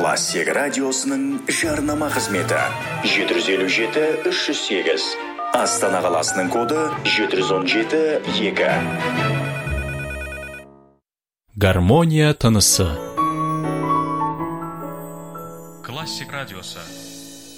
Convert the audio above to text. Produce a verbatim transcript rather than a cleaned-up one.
Классик радиосының жарнама қызметі жеті жүз елу жеті үш жүз сегіз. Астана қаласының коды жеті жүз он жеті екі. Гармония тынысы. Классик радиосы.